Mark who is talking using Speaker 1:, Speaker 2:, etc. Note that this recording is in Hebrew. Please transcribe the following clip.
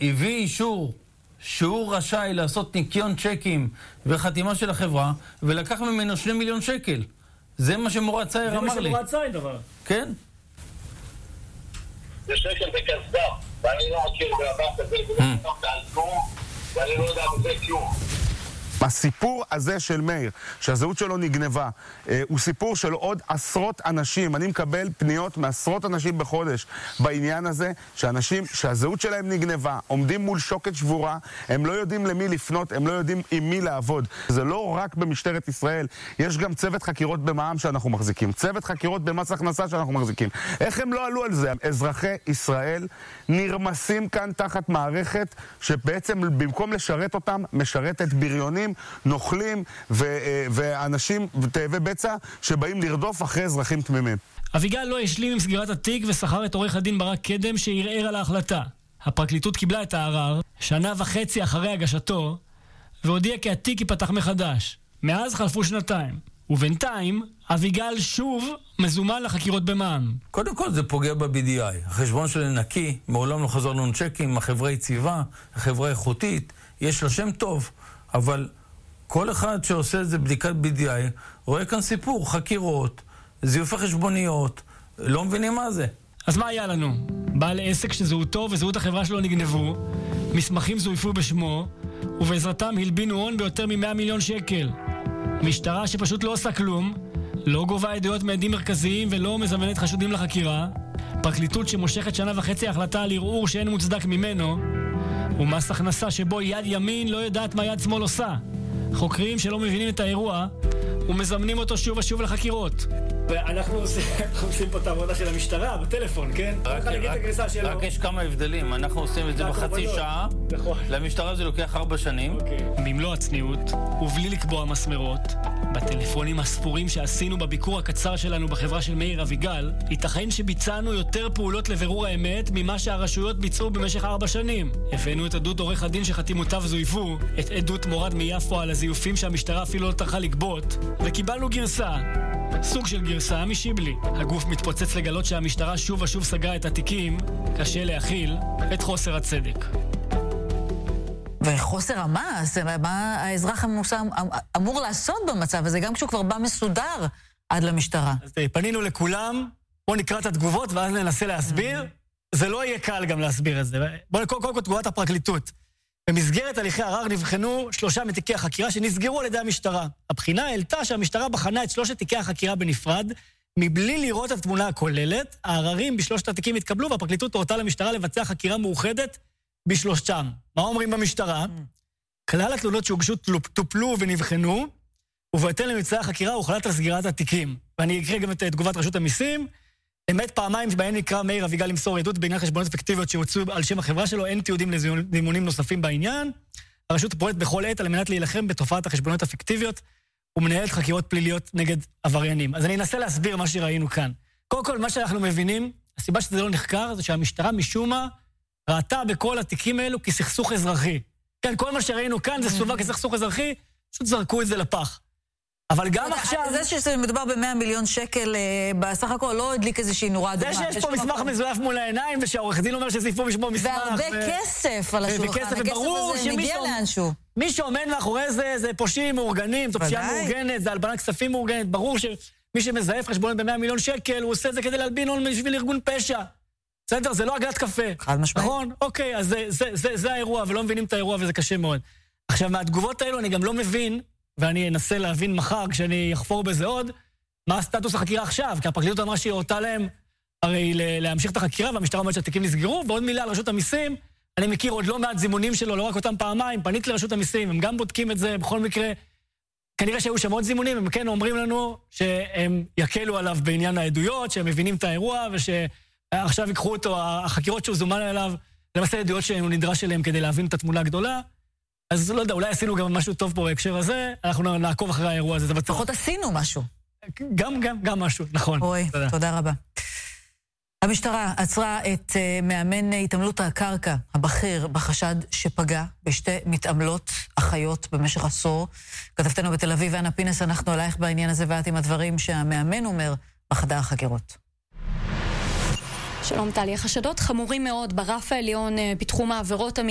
Speaker 1: הביא אישור שהוא רשאי לעשות ניקיון צ'קים וחתימה של החברה, ולקח ממנו 2 מיליון שקל. זה מה שמורד צייר אמר לי.
Speaker 2: זה מה שמורד צייר דבר.
Speaker 1: כן.
Speaker 3: זה שקל בכסדה, ואני לא מכיר בעבר כזה, ואני לא יודע בזה כלום.
Speaker 4: הסיפור הזה של מאיר, שהזהות שלו נגנבה, הוא סיפור של עוד עשרות אנשים. אני מקבל פניות מעשרות אנשים בחודש בעניין הזה, שאנשים שהזהות שלהם נגנבה, עומדים מול שוקת שבורה, הם לא יודעים למי לפנות, הם לא יודעים עם מי לעבוד. זה לא רק במשטרת ישראל, יש גם צוות חקירות במע"מ שאנחנו מחזיקים, צוות חקירות במס הכנסה שאנחנו מחזיקים. איך הם לא עלו על זה? אזרחי ישראל נרמסים כאן תחת מערכת שבעצם במקום לשרת אותם, משרתת בריונים, נוכלים ואנשים תאבי בצע שבאים לרדוף אחרי אזרחים תמימים.
Speaker 2: אביגל לא השלים עם סגירת התיק ושכר את עורך הדין ברק קדם שערער על ההחלטה. הפרקליטות קיבלה את הערר 1.5 שנה אחרי הגשתו והודיעה כי התיק ייפתח מחדש. מאז חלפו 2 ובינתיים אביגל שוב מזומן לחקירות במע"מ.
Speaker 1: קודם כל זה פוגע ב-BDI. החשבון שלי נקי, מעולם לא חזר לנו צ'קים, החברה יציבה, החברה איכותית, יש לה שם טוב, אבל כל אחד שעושה את זה בדיקת BDI רואה כאן סיפור, חקירות, זיופי חשבוניות, לא מבינים מה זה.
Speaker 2: אז מה היה לנו? בעל עסק שזהותו וזהות החברה שלו נגנבו, מסמכים זויפו בשמו, ובעזרתם הלבינו הון ביותר מ100 מיליון שקל. משטרה שפשוט לא עושה כלום, לא גובה עדויות מעדים מרכזיים ולא מזמנת חשודים לחקירה, פרקליטות שמושכת 1.5 שנה החלטה על ערעור שאין מוצדק ממנו, ומס הכנסה שבו יד ימין לא יודעת מה יד שמאל עושה. חוקרים שלא מבינים את האירוע ומזמנים אותו שוב ושוב לחקירות. ואנחנו עושים פה את העבודה של המשטרה בטלפון, כן?
Speaker 1: רק יש כמה הבדלים. אנחנו עושים את זה בחצי שעה, למשטרה זה לוקח 4 שנים.
Speaker 2: במלוא הצניעות ובלי לקבוע מסמרות, בטלפונים הספורים שעשינו בביקור הקצר שלנו בחברה של מאיר אביגל, ייתכן שביצענו יותר פעולות לבירור האמת ממה שהרשויות ביצעו במשך 4 שנים. הבאנו את עדות עורך הדין שחתימותיו זויפו, את עדות מורד מיפו על הזיופים שהמשטרה אפילו לא טרחה לגבות, וקיבלנו גרסה. סוג של גרסה משיבלי. הגוף מתפוצץ לגלות שהמשטרה שוב ושוב סגרה את התיקים, קשה להכיל את חוסר הצדק.
Speaker 5: וחוסר המעש, מה האזרח אמור לעשות במצב הזה, גם כשהוא כבר בא מסודר עד למשטרה.
Speaker 2: אז פנינו לכולם, בואו נקרא את התגובות ואז ננסה להסביר. זה לא יהיה קל גם להסביר את זה. בואו נקרא קודם כל תגובת הפרקליטות. במסגרת הליכי ערר נבחנו 3 מתיקי החקירה שנסגרו על ידי המשטרה. הבחינה העלתה שהמשטרה בחנה את 3 תיקי החקירה בנפרד, מבלי לראות את התמונה הכוללת. העררים ב3 התיקים התקבלו והפרקליטות הורתה למשטרה לבצע חקירה מאוחדת ב3. מה אומרים במשטרה? כלל התלונות שהוגשו טופלו ונבחנו, ובהתאם לממצאי החקירה הוחלט על סגירת התיקים. ואני אקרא גם את תגובת רשות המיסים. אמת פעמיים שבהן נקרא מאיר אביגל למסור עדות בעניין חשבונות פיקטיביות שהוצאו על שם החברה שלו, אין תיעודים לזימונים נוספים בעניין. הרשות פועלת בכל עת על מנת להילחם בתופעת החשבונות הפיקטיביות ומנהלת חקירות פליליות נגד עבריינים. אז אני אנסה להסביר מה שראינו כאן. קודם כל, מה שאנחנו מבינים, הסיבה שזה לא נחקר זה שהמשטרה משום מה ראתה בכל התיקים האלו כסכסוך אזרחי. כן, כל מה שראינו כאן זה סווג כסכסוך אזרחי, פשוט זרקו את זה לפח. אבל גם עכשיו...
Speaker 5: זה שמדובר ב100 מיליון שקל בסך הכל לא הדליק איזושהי נורה אדומה.
Speaker 2: זה שיש פה מסמך מזויף מול העיניים ושהעורך דין אומר שזיפו בשמו מסמך.
Speaker 5: והרבה כסף על השולחן. הכסף הזה מגיע לאנשהו.
Speaker 2: מי שעומד מאחורי זה פושעים מאורגנים, זו פשיעה מאורגנת, זה הלבנת כספים מאורגנת. ברור שמי שמזייף חשבונות ב100 מיליון שקל, הוא עושה את זה כדי להלבין הון בשביל ארגון פשע. בסדר, זה לא עגלת קפה.
Speaker 5: חד משמעית.
Speaker 2: נכון? אוקיי, אז זה האירוע, ולא מבינים את האירוע וזה קשה מאוד. עכשיו, מהתגובות האלו אני גם לא מבין, ואני אנסה להבין מחר כשאני אחפור בזה עוד, מה הסטטוס החקירה עכשיו, כי הפרקליטות אמרה שהיא הורתה להם הרי להמשיך את החקירה, והמשטרה אומרת שהתיקים נסגרו, ועוד מילה על רשות המיסים, אני מכיר עוד לא מעט זימונים שלו, לא רק אותם פעמיים, פניתי לרשות המיסים, הם גם בודקים את זה, בכל מקרה, כנראה שהיו שם עוד זימונים, הם כן אומרים לנו שהם יקלו עליו בעניין העדויות, שהם מבינים את האירוע, ושעכשיו ייקחו אותו, החקירות שהוא זומן אליו, למעשה עדויות שהוא נדרש אליהם כדי להבין את התמונה הגדולה. אז לא יודע, אולי עשינו גם משהו טוב פה בהקשר הזה, אנחנו נעקוב אחרי האירוע הזה.
Speaker 5: לפחות עשינו משהו.
Speaker 2: גם משהו, נכון.
Speaker 5: אוי, תודה רבה. המשטרה עצרה את מאמן התעמלות הקרקע הבכיר בחשד שפגע בשתי מתעמלות אחיות במשך עשור. כתבתנו בתל אביב, ואנה פינס, אנחנו עלייך בעניין הזה ואת עם הדברים שהמאמן אומר בחדר החקירות.
Speaker 6: שלום טלי, החשדות חמורים מאוד ברף העליון בתחום העבירות